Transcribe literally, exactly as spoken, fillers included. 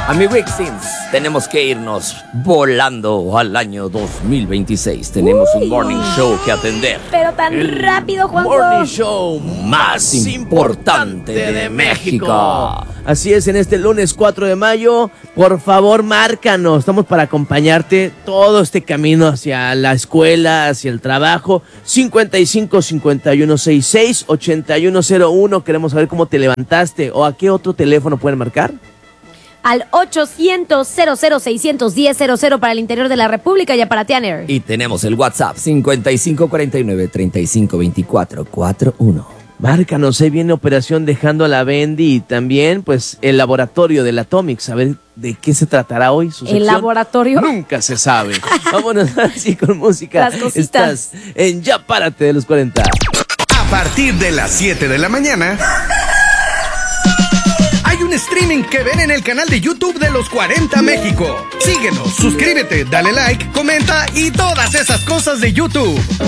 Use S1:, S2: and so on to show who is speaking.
S1: A mi Wixins, tenemos que irnos volando al año dos mil veintiséis. Tenemos Uy. un morning show que atender.
S2: Pero tan El rápido, Juanjo.
S1: Morning show más importante de, de México. México.
S3: Así es, en este lunes cuatro de mayo, por favor, márcanos. Estamos para acompañarte todo este camino hacia la escuela, hacia el trabajo. cincuenta y cinco, cincuenta y uno, sesenta y seis, ochenta y uno cero uno. Queremos saber cómo te levantaste o a qué otro teléfono pueden marcar.
S2: Al ochocientos, cero cero, seiscientos diez, cero cero para el interior de la República y para Tianer.
S1: Y tenemos el WhatsApp cincuenta y cinco, cuarenta y nueve, treinta y cinco, veinticuatro, cuarenta y uno.
S3: Márcanos, ahí viene Operación Dejando a la Bendy y también pues el laboratorio del Atomics. A ver de qué se tratará hoy su sección.
S2: ¿El laboratorio?
S3: Nunca se sabe. Vámonos así con música.
S2: Las cositas.
S3: Estás en Ya Párate de los cuarenta.
S4: A partir de las siete de la mañana... hay un streaming que ven en el canal de YouTube de Los cuarenta México. Síguenos, suscríbete, dale like, comenta y todas esas cosas de YouTube.